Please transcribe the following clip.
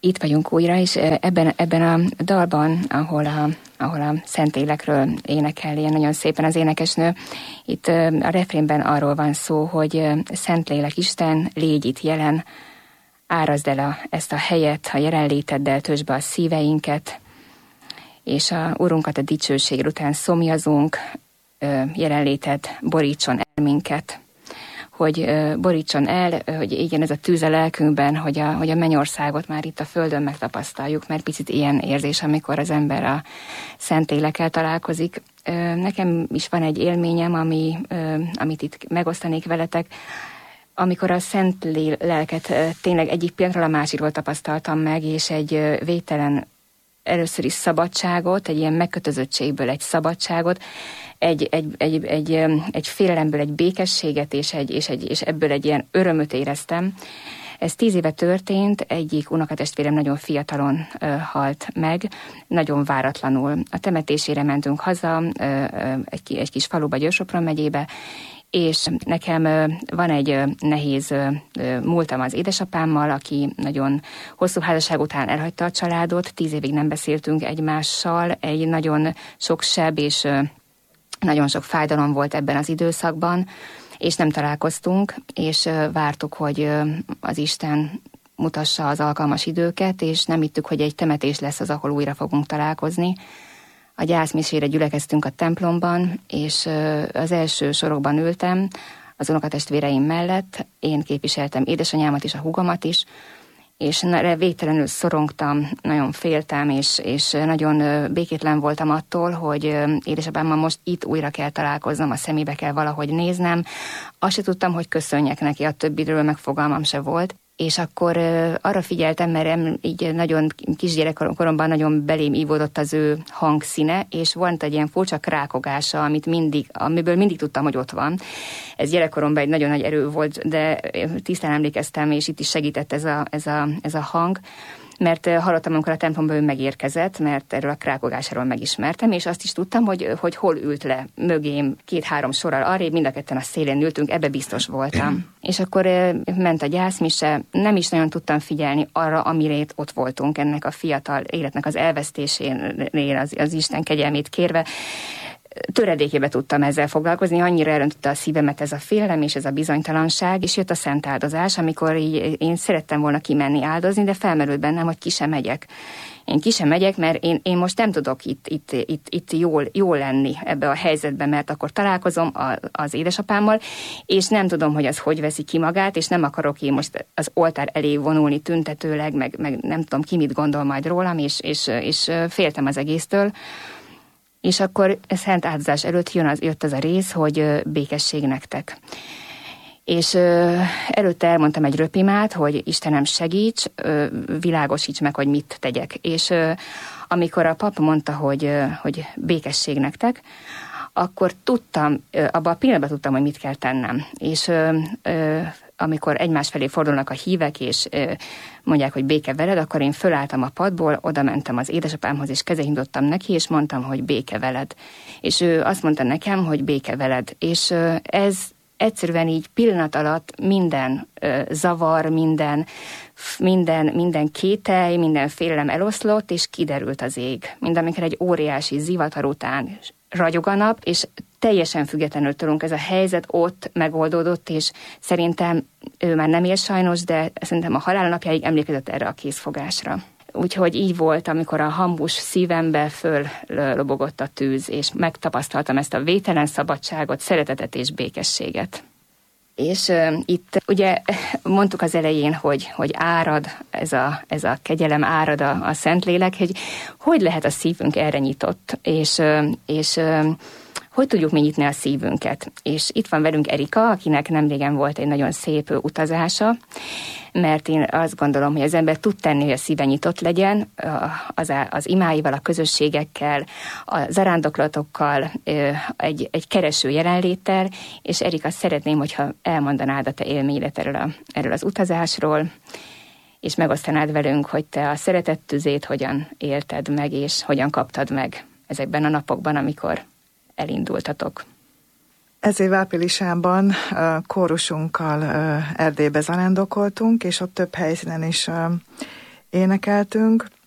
Itt vagyunk újra, és ebben a dalban, ahol a Szentlélekről énekel ilyen nagyon szépen az énekesnő, itt a refrénben arról van szó, hogy Szentlélek Isten, légy itt jelen, árazd el ezt a helyet, a jelenléteddel töltsd be a szíveinket, és a Urunkat a dicsőség után szomjazunk, jelenléted borítson el minket, hogy borítson el, hogy igen, ez a tűz a lelkünkben, hogy a mennyországot már itt a földön megtapasztaljuk, mert picit ilyen érzés, amikor az ember a Szentlélekkel találkozik. Nekem is van egy élményem, amit itt megosztanék veletek, amikor a Szent Lelket tényleg egyik pillanatról a másikról tapasztaltam meg, és egy végtelen először is szabadságot, egy ilyen megkötözöttségből egy szabadságot, egy félelemből egy békességet, és ebből egy ilyen örömöt éreztem. Ez 10 éve történt, egyik unokatestvérem nagyon fiatalon halt meg, nagyon váratlanul. A temetésére mentünk haza, egy kis faluba, Győr-Sopron megyébe, és nekem van egy nehéz múltam az édesapámmal, aki nagyon hosszú házasság után elhagyta a családot, 10 évig nem beszéltünk egymással, egy nagyon sok seb és nagyon sok fájdalom volt ebben az időszakban, és nem találkoztunk, és vártuk, hogy az Isten mutassa az alkalmas időket, és nem hittük, hogy egy temetés lesz az, ahol újra fogunk találkozni. A gyászmisére gyülekeztünk a templomban, és az első sorokban ültem az unokatestvéreim mellett, én képviseltem édesanyámat és a húgomat is, és végtelenül szorongtam, nagyon féltem, és nagyon békétlen voltam attól, hogy édesapámmal most itt újra kell találkoznom, a szemébe kell valahogy néznem. Azt se tudtam, hogy köszönjek neki, a többiről meg fogalmam se volt. És akkor arra figyeltem, mert így nagyon kisgyerekkoromban nagyon belém ívódott az ő hangszíne, és volt egy ilyen furcsa krákogása, amiből mindig tudtam, hogy ott van. Ez gyerekkoromban egy nagyon nagy erő volt, de tisztán emlékeztem, és itt is segített ez a hang, mert hallottam, amikor a templomban ő megérkezett, mert erről a krákogásáról megismertem, és azt is tudtam, hogy hol ült le mögém 2-3 sorral arrébb, mind a ketten a szélén ültünk, ebbe biztos voltam. És akkor ment a gyászmise, nem is nagyon tudtam figyelni arra, amire ott voltunk, ennek a fiatal életnek az elvesztésénél, az Isten kegyelmét kérve. Töredékébe tudtam ezzel foglalkozni, annyira elöntötte a szívemet ez a félelem és ez a bizonytalanság, és jött a szent áldozás, amikor így én szerettem volna kimenni áldozni, de felmerült bennem, hogy ki sem megyek. Én ki sem megyek, mert én most nem tudok itt jól lenni ebbe a helyzetben, mert akkor találkozom az édesapámmal, és nem tudom, hogy az hogy veszi ki magát, és nem akarok én most az oltár elé vonulni tüntetőleg, meg nem tudom ki mit gondol majd rólam, és féltem az egésztől. És akkor szent áldozás előtt jött az a rész, hogy békesség nektek. És előtte elmondtam egy röpimát, hogy Istenem segíts, világosíts meg, hogy mit tegyek. És amikor a pap mondta, hogy békesség nektek, akkor tudtam, abban a pillanatban tudtam, hogy mit kell tennem. És amikor egymás felé fordulnak a hívek, és mondják, hogy béke veled, akkor én fölálltam a padból, oda mentem az édesapámhoz, és kezet nyújtottam neki, és mondtam, hogy béke veled. És ő azt mondta nekem, hogy béke veled. És ez egyszerűen így pillanat alatt minden zavar, minden kételj, minden félelem eloszlott, és kiderült az ég. Mind amikor egy óriási zivatar után ragyog a nap, és teljesen függetlenül tőlünk ez a helyzet ott megoldódott, és szerintem ő már nem él sajnos, de szerintem a halálnapjáig emlékezett erre a készfogásra. Úgyhogy így volt, amikor a hambus szívembe föllobogott a tűz, és megtapasztaltam ezt a végtelen szabadságot, szeretetet és békességet. És itt ugye mondtuk az elején, hogy árad, ez a kegyelem árad a Szentlélek, hogy lehet a szívünk erre nyitott, és hogy tudjuk mi nyitni a szívünket. És itt van velünk Erika, akinek nemrégen volt egy nagyon szép utazása, mert én azt gondolom, hogy az ember tud tenni, hogy a szíve nyitott legyen, az imáival, a közösségekkel, a zarándoklatokkal, egy kereső jelenléttel, és Erika, szeretném, hogyha elmondanád a te élményedet erről az utazásról, és megosztanád velünk, hogy te a szeretet tüzét hogyan élted meg, és hogyan kaptad meg ezekben a napokban, amikor elindultatok. Ez év áprilisában kórusunkkal Erdélybe zarándokoltunk, és ott több helyszínen is énekeltünk,